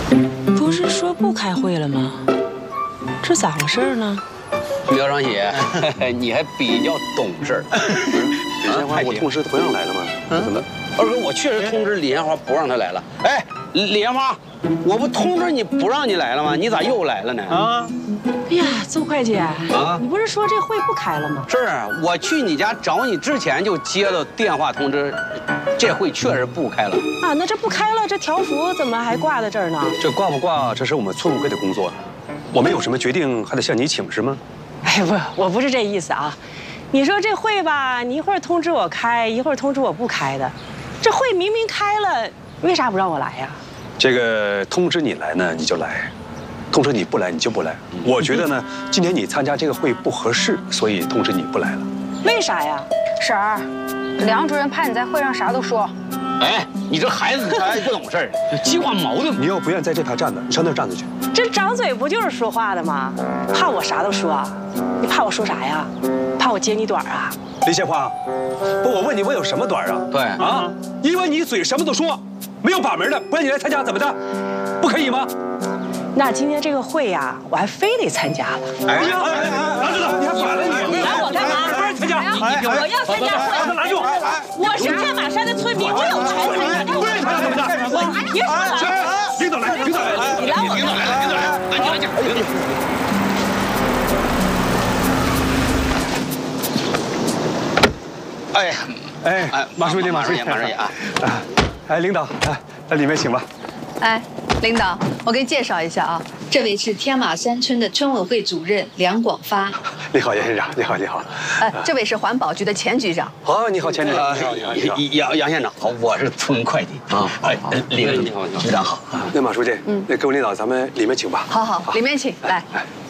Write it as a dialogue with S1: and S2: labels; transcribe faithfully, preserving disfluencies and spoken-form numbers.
S1: 不是说不开会了吗？这咋回事呢？
S2: 苗长喜，你还比较懂事儿。
S3: 李鲜花，我通知不让来了吗？怎么？
S2: 二哥，我确实通知李鲜花不让她来了。哎，李鲜花，我不通知你不让你来了吗？你咋又来了呢？啊！
S1: 哎呀，邹会计啊，你不是说这会不开了吗？
S2: 是，我去你家找你之前就接到电话通知，这会确实不开了。
S1: 啊，那这不开了，这条幅怎么还挂在这儿呢？
S3: 这挂不挂，这是我们村委会的工作，我们有什么决定还得向你请示吗？
S1: 哎，不，我不是这意思啊。你说这会吧，你一会儿通知我开，一会儿通知我不开的，这会明明开了，为啥不让我来呀？
S3: 这个通知你来呢，你就来；通知你不来，你就不来。我觉得呢，今年你参加这个会不合适，所以通知你不来了。
S1: 为啥呀？
S4: 婶儿，梁主任怕你在会上啥都说。
S2: 哎，你这孩子他还不懂事儿，激化矛盾。
S3: 你要不愿在这排站着，你上那儿站着去。
S1: 这张嘴不就是说话的吗？怕我啥都说？你怕我说啥呀？怕我揭你短啊？
S3: 李鲜花，不，我问你，我有什么短啊？
S2: 对
S3: 啊，因为你嘴什么都说，没有把门的，不让你来参加，怎么的？不可以吗？
S1: 那今天这个会呀，我还非得参加了。
S3: 哎呀，拿住了，你还反了你！
S1: 你拦我干嘛？
S3: 不让参加！
S1: 我要参加会，
S3: 拿住！
S1: 我是天马山的村民，我有权参加这个会。
S3: 不让参加怎么的？
S1: 我别说了，
S3: 领导来，领导来，
S1: 你拦我干嘛？
S2: 领导来了，安静安静。哎呀，
S3: 哎哎，马书记，马书记，
S2: 马书记啊！
S3: 哎，领导，来，到里面请吧。
S5: 哎，领导，我给你介绍一下啊，这位是天马山村的村委会主任梁广发。
S3: 你好，杨县长，你好，你好。
S5: 哎，这位是环保局的前局长。
S3: 好，你好，前局长。
S2: 杨杨县长好，我是村会计啊。哎，李你好，局长好。
S3: 那马书记，嗯，那各位领导，咱们里面请吧。
S5: 好好，里面请，来。